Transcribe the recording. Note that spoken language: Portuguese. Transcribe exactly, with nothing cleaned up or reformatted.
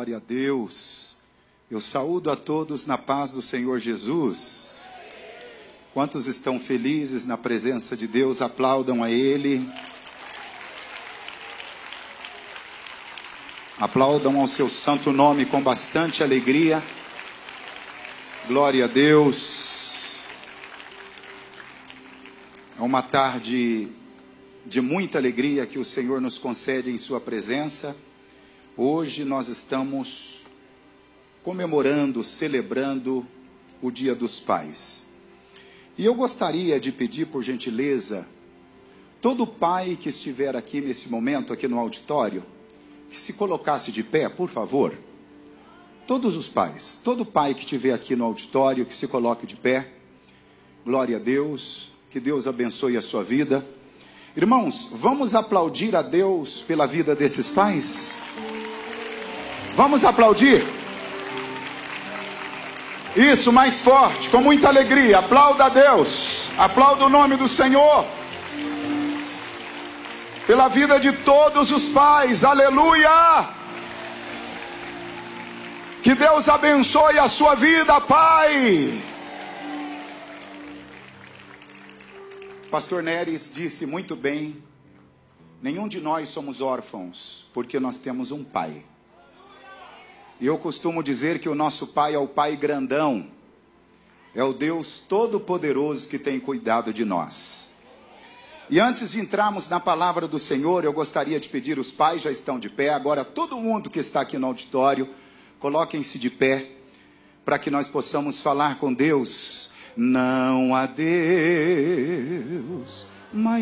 Glória a Deus. Eu saúdo a todos na paz do Senhor Jesus. Quantos estão felizes na presença de Deus, aplaudam a Ele. Aplaudam ao seu santo nome com bastante alegria. Glória a Deus. É uma tarde de muita alegria que o Senhor nos concede em sua presença. Hoje nós estamos comemorando, celebrando o Dia dos Pais. E eu gostaria de pedir, por gentileza, todo pai que estiver aqui nesse momento, aqui no auditório, que se colocasse de pé, por favor. Todos os pais, todo pai que estiver aqui no auditório, que se coloque de pé. Glória a Deus, que Deus abençoe a sua vida. Irmãos, vamos aplaudir a Deus pela vida desses pais? Vamos aplaudir? Isso, mais forte, com muita alegria. Aplauda a Deus, aplauda o nome do Senhor pela vida de todos os pais. Aleluia! Que Deus abençoe a sua vida, Pai. Pastor Neres disse muito bem: nenhum de nós somos órfãos, porque nós temos um pai. E eu costumo dizer que o nosso pai é o Pai grandão, é o Deus todo-poderoso que tem cuidado de nós. E antes de entrarmos na palavra do Senhor, eu gostaria de pedir, os pais já estão de pé, agora todo mundo que está aqui no auditório, coloquem-se de pé, para que nós possamos falar com Deus. Não há Deus maior.